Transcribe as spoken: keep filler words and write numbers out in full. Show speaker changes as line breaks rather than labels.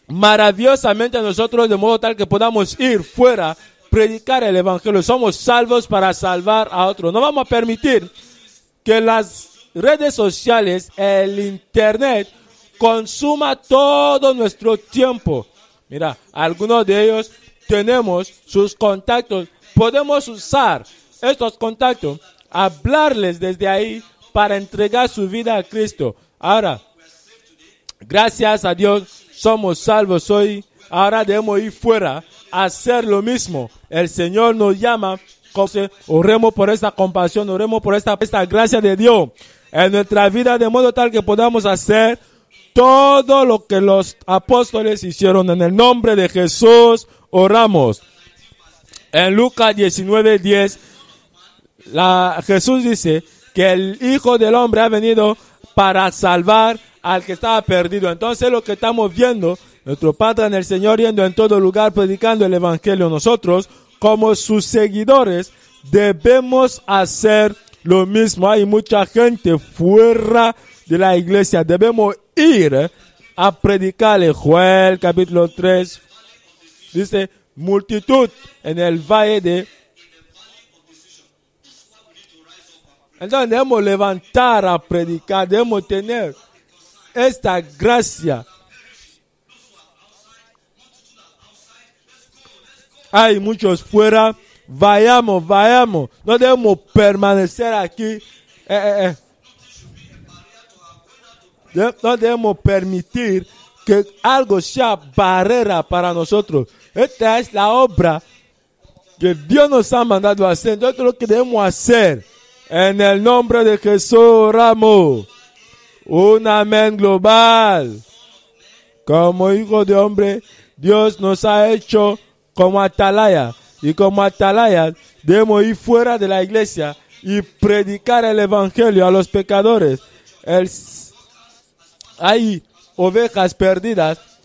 maravillosamente a nosotros, de modo tal que podamos ir fuera, predicar el evangelio. Somos salvos para salvar a otros. No vamos a permitir que las redes sociales, el internet, consuma todo nuestro tiempo. Mira, algunos de ellos tenemos sus contactos. Podemos usar estos contactos, hablarles desde ahí para entregar su vida a Cristo. Ahora, gracias a Dios, somos salvos hoy. Ahora debemos ir fuera a hacer lo mismo. El Señor nos llama. Oremos por esta compasión, oremos por esta, esta gracia de Dios en nuestra vida, de modo tal que podamos hacer todo lo que los apóstoles hicieron. En el nombre de Jesús oramos. En Lucas diecinueve diez, la, Jesús dice que el Hijo del Hombre ha venido para salvar al que estaba perdido. Entonces lo que estamos viendo, nuestro Padre en el Señor yendo en todo lugar predicando el Evangelio. Nosotros, como sus seguidores, debemos hacer lo mismo. Hay mucha gente fuera de la iglesia. Debemos ir a predicarle. Joel capítulo tres dice, multitud en el valle de... Entonces debemos levantar a predicar. Debemos tener esta gracia. Hay muchos fuera. Vayamos, vayamos. No debemos permanecer aquí. Eh, eh, eh. No debemos permitir que algo sea barrera para nosotros. Esta es la obra que Dios nos ha mandado a hacer. Entonces lo que debemos hacer, en el nombre de Jesús oramos. Un amén global. Como hijo de hombre, Dios nos ha hecho como atalaya. Y como atalaya debemos ir fuera de la iglesia y predicar el evangelio a los pecadores. El, hay ovejas perdidas